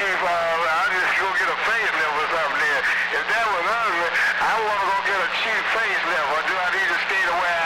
Chief, I'll just go get a facelift or something there. If that was ugly, I want to go get a cheap facelift, or do I need to stay the way I